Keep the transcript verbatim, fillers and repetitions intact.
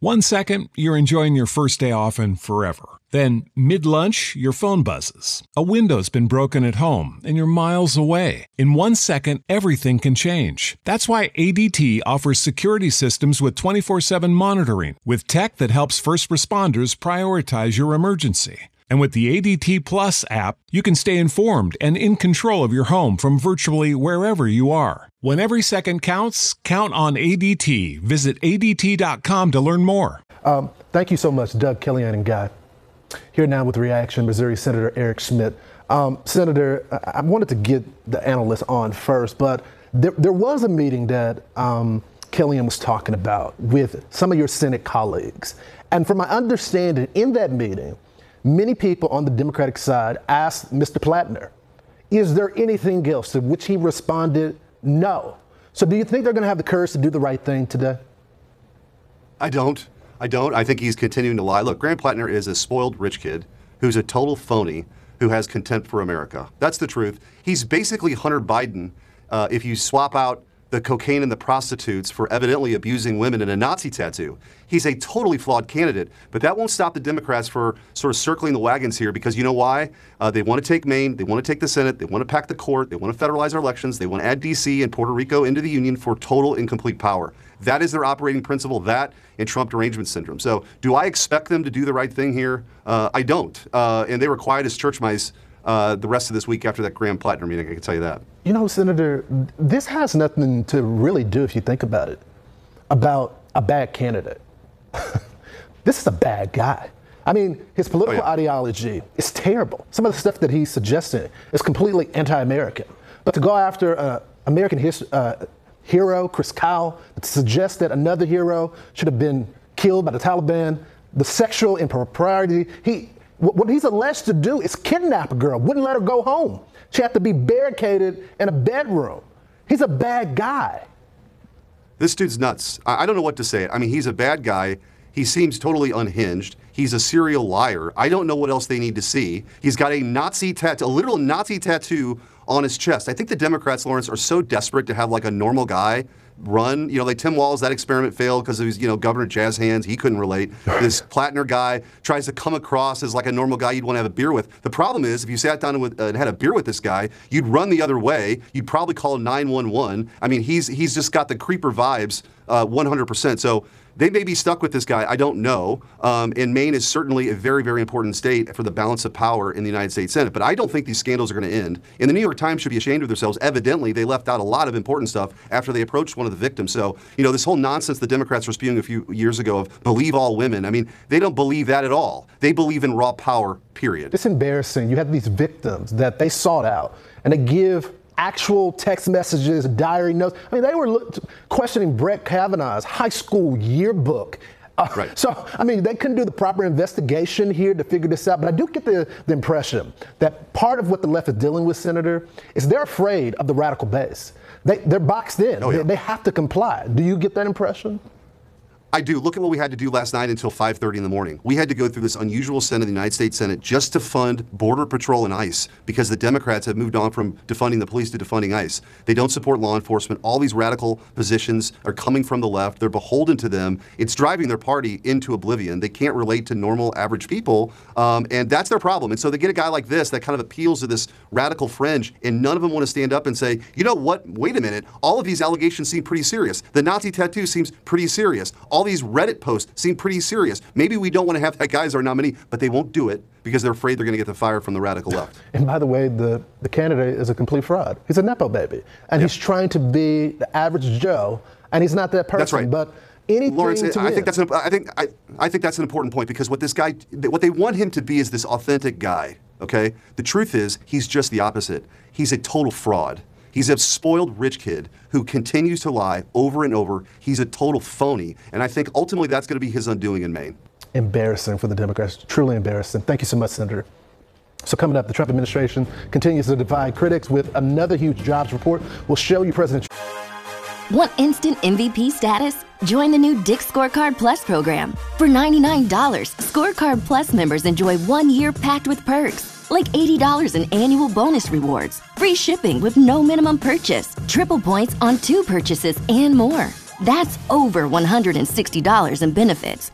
One second, you're enjoying your first day off and forever. Then, mid-lunch, your phone buzzes. A window's been broken at home, and you're miles away. In one second, everything can change. That's why A D T offers security systems with twenty-four seven monitoring, with tech that helps first responders prioritize your emergency. And with the A D T Plus app, you can stay informed and in control of your home from virtually wherever you are. When every second counts, count on A D T. Visit A D T dot com to learn more. Um, thank you so much, Doug, Kellyanne, and Guy. Here now with reaction, Missouri Senator Eric Schmitt. Um, Senator, I-, I wanted to get the analyst on first, but there, there was a meeting that um, Kellyanne was talking about with some of your Senate colleagues. And from my understanding, in that meeting, many people on the Democratic side asked Mister Plattner, is there anything else? To which he responded, no. So do you think they're going to have the courage to do the right thing today? I don't. I don't. I think he's continuing to lie. Look, Graham Plattner is a spoiled rich kid who's a total phony who has contempt for America. That's the truth. He's basically Hunter Biden uh, if you swap out the cocaine and the prostitutes for evidently abusing women and a Nazi tattoo. He's a totally flawed candidate, but that won't stop the Democrats for sort of circling the wagons here because you know why? Uh, they want to take Maine, they want to take the Senate, they want to pack the court, they want to federalize our elections, they want to add D C and Puerto Rico into the Union for total and complete power. That is their operating principle, that and Trump derangement syndrome. So do I expect them to do the right thing here? Uh, I don't. Uh, and they were quiet as church mice uh, the rest of this week after that Graham Plattner meeting, I can tell you that. You know, Senator, this has nothing to really do, if you think about it, about a bad candidate. This is a bad guy. I mean, his political oh, yeah. ideology is terrible. Some of the stuff that he's suggesting is completely anti-American. But to go after uh, American his, uh, hero, Chris Kyle, to suggest that another hero should have been killed by the Taliban, the sexual impropriety, he, what he's alleged to do is kidnap a girl, wouldn't let her go home. She had to be barricaded in a bedroom. He's a bad guy. This dude's nuts. I, I don't know what to say. I mean, he's a bad guy. He seems totally unhinged. He's a serial liar. I don't know what else they need to see. He's got a Nazi tattoo, a literal Nazi tattoo on his chest. I think the Democrats, Lawrence, are so desperate to have like a normal guy run. You know, like Tim Walz, that experiment failed because he was, you know, Governor Jazz Hands. He couldn't relate. This Plattner guy tries to come across as like a normal guy you'd want to have a beer with. The problem is, if you sat down with, uh, and had a beer with this guy, you'd run the other way. You'd probably call nine one one. I mean, he's he's just got the creeper vibes uh, one hundred percent. So they may be stuck with this guy. I don't know. Um, and Maine is certainly a very, very important state for the balance of power in the United States Senate. But I don't think these scandals are going to end. And the New York Times should be ashamed of themselves. Evidently, they left out a lot of important stuff after they approached one of the victims. So, you know, this whole nonsense the Democrats were spewing a few years ago of believe all women. I mean, they don't believe that at all. They believe in raw power, period. It's embarrassing. You have these victims that they sought out and they give actual text messages, diary notes. I mean, they were look, questioning Brett Kavanaugh's high school yearbook. Uh, right. So, I mean, they couldn't do the proper investigation here to figure this out. But I do get the, the impression that part of what the left is dealing with, Senator, is they're afraid of the radical base. They, they're boxed in. Oh, yeah. they, they have to comply. Do you get that impression? I do. Look at what we had to do last night until five thirty in the morning. We had to go through this unusual Senate, the United States Senate, just to fund Border Patrol and ICE because the Democrats have moved on from defunding the police to defunding ICE. They don't support law enforcement. All these radical positions are coming from the left. They're beholden to them. It's driving their party into oblivion. They can't relate to normal, average people, um, and that's their problem. And so they get a guy like this that kind of appeals to this radical fringe, and none of them want to stand up and say, you know what, wait a minute, all of these allegations seem pretty serious. The Nazi tattoo seems pretty serious. All these Reddit posts seem pretty serious. Maybe we don't want to have that guy as our nominee, but they won't do it because they're afraid they're going to get the fire from the radical left. And by the way, the, the candidate is a complete fraud. He's a Nepo baby. And yep. he's trying to be the average Joe, and he's not that person. That's right. But anything Lawrence, to I win. think that's an, I think I, I think that's an important point because what this guy, what they want him to be is this authentic guy. Okay, the truth is he's just the opposite. He's a total fraud. He's a spoiled rich kid who continues to lie over and over. He's a total phony. And I think ultimately that's going to be his undoing in Maine. Embarrassing for the Democrats. Truly embarrassing. Thank you so much, Senator. So coming up, the Trump administration continues to divide critics with another huge jobs report. We'll show you President Trump. Want instant M V P status? Join the new Dick's Scorecard Plus program. For ninety-nine dollars, Scorecard Plus members enjoy one year packed with perks. Like eighty dollars in annual bonus rewards, free shipping with no minimum purchase, triple points on two purchases, and more. That's over one hundred sixty dollars in benefits.